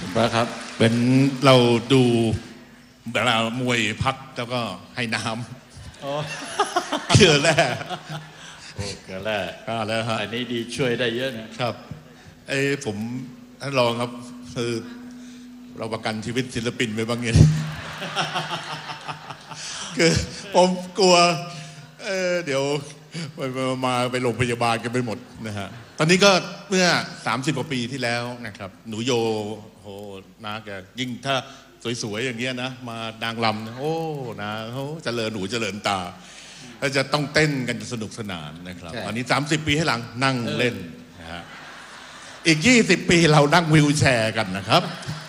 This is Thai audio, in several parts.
ครับเป็นเราดูเวลามวยพักแล้วก็ให้น้ำเกลือแร่เกลือแร่แล้วฮะอันนี้ดีช่วยได้เยอะนะครับผมท่านรองครับคือเราประกันชีวิตศิลปินไปบ้างไงคือผมกลัวเดี๋ยวไปโรงพยาบาลกันไปหมดนะฮะตอนนี้ก็เมื่อ30กว่าปีที่แล้วนะครับหนูโยโหนะแกยิ่งถ้าสวยๆอย่างเงี้ยนะมานางรำนะโอ้นะเขาเจริญหูเจริญตาแล้วจะต้องเต้นกันสนุกสนานนะครับอันนี้30ปีให้หลังนั่งเล่นนะฮะอีก20ปีเรานั่งวีลแชร์กันนะครับ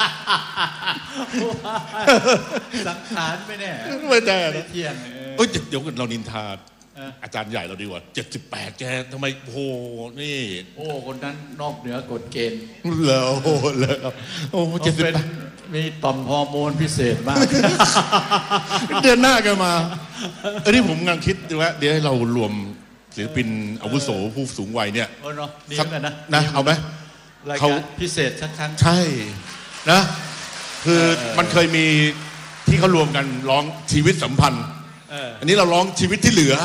สังขารไม่แน่ไม่แน่เที่ยงเดี๋ยวเรานินทาอาจารย์ใหญ่เราดีกว่า78แกทำไมโอ้นี่คนนั้นนอกเหนือกฎเกณฑ์เลยครับ 78มีต่อมฮอร์โมนพิเศษมากเดือนหน้ากันมานี่ผมกำลังคิดว่าเดี๋ยวให้เรารวมศิลปินอาวุโสผู้สูงวัยเนี่ยสักนะเอาไหมเขาพิเศษสักครั้งใช่นะคือมันเคยมีที่เขารวมกันร้องชีวิตสัมพันธ์อันนี้เราร้องชีวิตที่เหลือ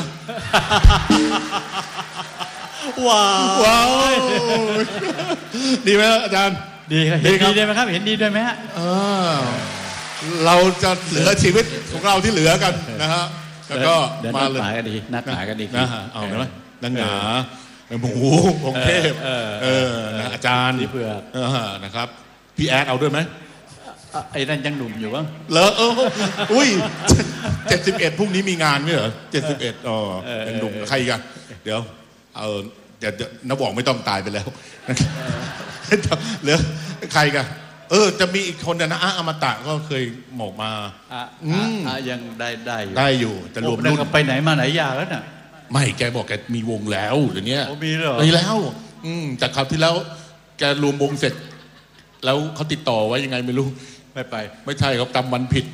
ว้าวดีไหมอาจารย์ดีครับเห็นดีด้วยไหมครับเห็นดีด้วยไหมฮะเราจะเหลือชีวิตของเราที่เหลือกันนะฮะแล้วก็มาเลยนัดหมายกันดีนะเอาไหมนังหนาหมูของเทพอาจารย์เพื่อนะครับพี่แอดเอาด้วยไหมไอ้นั่นยังหนุ่มอยู่วะเหรออุ้ย71พรุ่งนี้มีงานไหมเหรอ71ยังหนุ่มใครกันเดี๋ยวน้าบอกไม่ต้องตายไปแล้วเหลือใครกันจะมีอีกคนนะอมตะก็เคยหมกมายังได้อยู่แต่รวมรุ่นไปไหนมาไหนยากแล้วน่ะไม่แกบอกแกมีวงแล้วเดี๋ยวนี้มีเหรอมีแล้วแต่คราวที่แล้วแกรวมวงเสร็จแล้วเขาติดต่อไว้ยังไงไม่รู้ไม่ใช่เขาตำวันผิด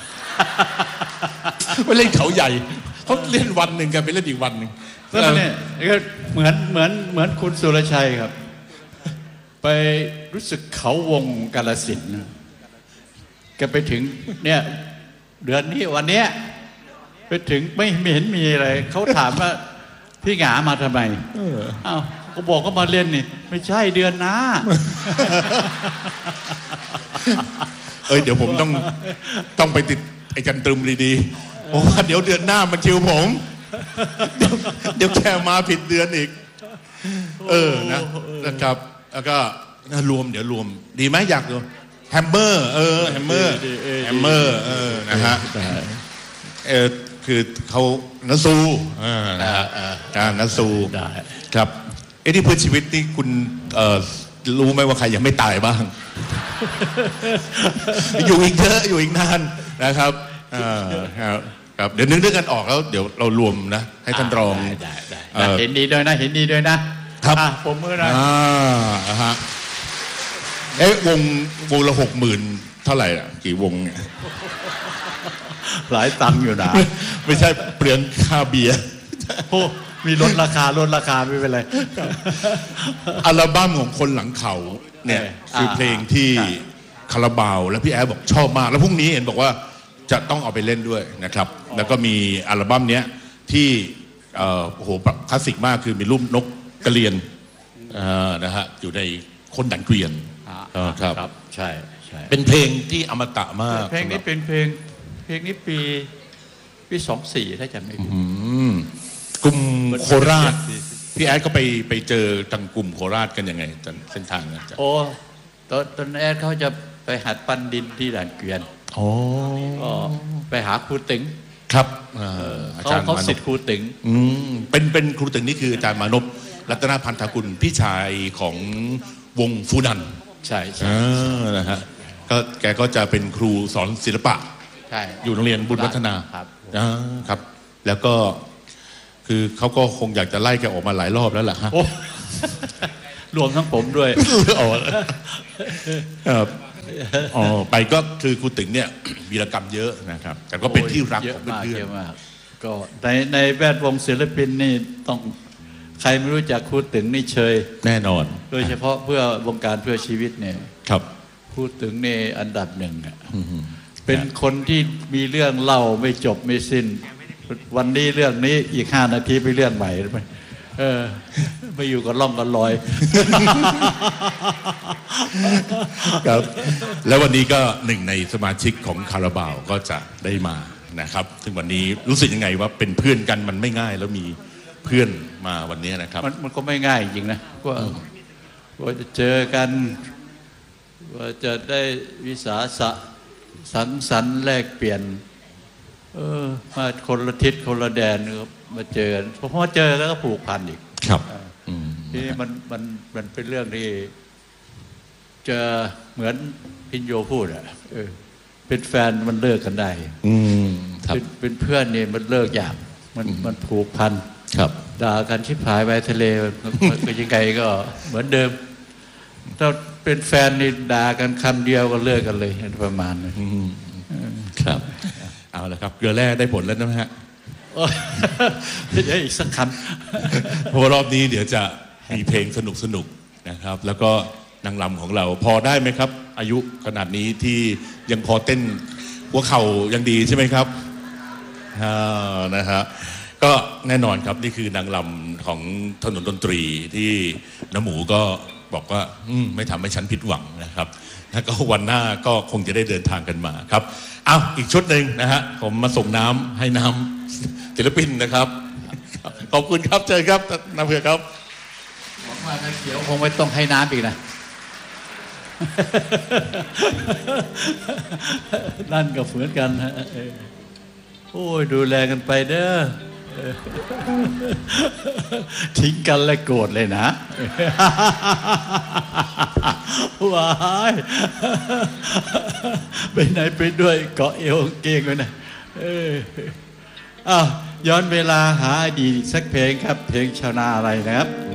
ไปเล่นเขาใหญ่เขาเล่นวันหนึ่งกันไปเล่นอีกวันหนึ่งแล้วเนี่ยก็เหมือนคุณสุรชัยครับไปรู้สึกเขาวงกาฬสินธุ์แกไปถึงเนี่ยเดือนนี้วันเนี้ยไปถึงไม่เห็นมีอะไรเขาถามว่าพี่หงามาทำไมอ้าวก็บอกก็มาเล่นนี่ไม่ใช่เดือนหน้าเดี๋ยวผมต้องไปติดไอ้จันตรึมดีๆเพราะว่าเดี๋ยวเดือนหน้ามันคิวผมเดี๋ยวแค่มาผิดเดือนอีกนะครับแล้วก็เดี๋ยวรวมดีไหมอยากดูแฮมเมอร์แฮมเมอร์นะฮะคือเขานัสูนะฮะนัสูครับที่เพื่อชีวิตนี่คุณรู้ไหมว่าใครยังไม่ตายบ้างอยู่อีกเยอะอยู่อีกนานนะครับครับเดี๋ยวนึกกันออกแล้วเดี๋ยวเรารวมนะให้ท่านรองเห็นดีด้วยนะครับผมมือนะฮะวงละ60,000เท่าไหร่กี่วงเนี่ยหลายตังค์อยู่นะไม่ใช่เปลืองค่าเบียร์มีลดราคาไม่เป็นไรอัลบั้มของคนหลังเขาเนี่ยคือเพลงที่คาราบาวและพี่แอดบอกชอบมากแล้วพรุ่งนี้เห็นบอกว่าจะต้องเอาไปเล่นด้วยนะครับแล้วก็มีอัลบั้มเนี้ยที่โอ้โหคลาสสิกมากคือมีรูปนกกระเรียนนะฮะอยู่ในคนดันเกวียนครับใช่เป็นเพลงที่อมตะมากเพลงนี้เป็นเพลงนี้ปี24ถ้าจำไม่ผิดกลุ่มโคราชพี่แอดก็ไปเจอทางกลุ่มโคราชกันยังไงเส้นทางนั้นตอนแอดเขาจะไปหัดปั้นดินที่ด่านเกวียนไปหาครูตึงครับเขาศิษย์ครูตึงเป็นครูตึงนี่คืออาจารย์มานพรัตนพันธกุลพี่ชายของวงฟูนันใช่นะฮะแกก็จะเป็นครูสอนศิลปะอยู่โรงเรียนบุญวัฒนาครับแล้วก็คือเขาก็คงอยากจะไล่แกออกมาหลายรอบแล้วล่ะฮะรวมทั้งผมด้วยไปก็คือครูตึงเนี่ยวีรกรรมเยอะนะครับแต่ก็เป็นที่รักของเพื่อนๆก็ในแวดวงศิลปินนี่ต้องใครไม่รู้จักครูตึงนี่เชยแน่นอนโดยเฉพาะเพื่อวงการเพื่อชีวิตเนี่ยครับพูดถึงในอันดับหนึ่งเป็นคนที่มีเรื่องเล่าไม่จบไม่สิ้นวันนี้เรื่องนี้อีก5 นาทีไปเรื่องใหม่ไม่อยู่กับล่องกับลอยครับแล้ววันนี้ก็หนึ่งในสมาชิกของคาราบาวก็จะได้มานะครับซึ่งวันนี้รู้สึกยังไงว่าเป็นเพื่อนกันมันไม่ง่ายแล้วมีเพื่อนมาวันนี้นะครับมันก็ไม่ง่ายจริงนะว่าจะเจอกันว่าจะได้วิสาสะสังสรรค์แลกเปลี่ยนมาคนละทิศคนละแดนมาเจอพอเจอแล้วก็ผูกพันอีกครับทีนี้มันเป็นเรื่องที่จะเหมือนพิญโยพูดเป็นแฟนมันเลิกกันได้เป็นเพื่อนนี่มันเลิกยากมันผูกพันด่ากันชิบหายไปทะเลก็ยังไงก็เหมือนเดิมถ้าเป็นแฟนนี่ด่ากันคำเดียวก็เลิกกันเลยประมาณนั้นครับเอาละครับเกลือแร่ได้ผลแล้วนะฮะจะอีกสักคำเพราะรอบนี้เดี๋ยวจะมีเพลงสนุกนะครับ แล้วก็นางรำของเราพอได้ไหมครับอายุขนาดนี้ที่ยังพอเต้นหัวเข่ายังดีใช่ไหมครับนะฮะก็แน่นอนครับนี่คือนางรำของถนนดนตรีที่น้ำหมูก็บอกว่าไม่ทำให้ฉันผิดหวังนะครับแล้วก็วันหน้าก็คงจะได้เดินทางกันมาครับเอาอีกชุดหนึ่งนะฮะผมมาส่งน้ำให้น้ำศิลปินนะครับขอบคุณครับเจอครับน้ำเผือกครับหวังว่าเขียวคงไม่ต้องให้น้ำอีกนะนั่นก็เหมือนกันฮะโอ้ยดูแลกันไปเด้อทิ้งกันและโกรธเลยนะว้ายไปไหนไปด้วยเกาะเอวเก่งเลยนะย้อนเวลาหาอดีตสักเพลงครับเพลงชาวนาอะไรนะครับ